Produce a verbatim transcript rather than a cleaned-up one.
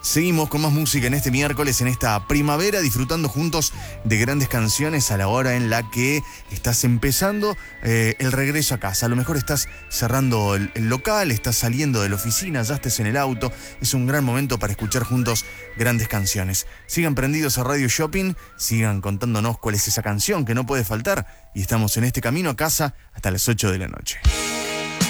Seguimos con más música en este miércoles, en esta primavera, disfrutando juntos de grandes canciones a la hora en la que estás empezando eh, el regreso a casa. A lo mejor estás cerrando el, el local, estás saliendo de la oficina, ya estés en el auto. Es un gran momento para escuchar juntos grandes canciones. Sigan prendidos a Radio Shopping, sigan contándonos cuál es esa canción que no puede faltar. Y estamos en este camino a casa hasta las ocho de la noche.